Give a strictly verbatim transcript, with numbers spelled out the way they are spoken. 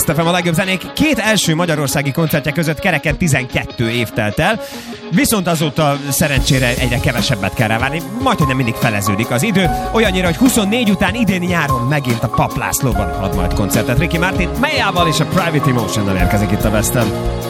Kiss ef em, a legjobb zenék két első magyarországi koncertje között kereken tizenkettő év telt el, viszont azóta szerencsére egyre kevesebbet kell rávárni, majdhogy nem mindig feleződik az idő, olyannyira, hogy huszonnégy után idén nyáron megint a Pap Lászlóban ad majd koncertet. Ricky Martin Mayával és a Private Emotionnal érkezik itt a West End.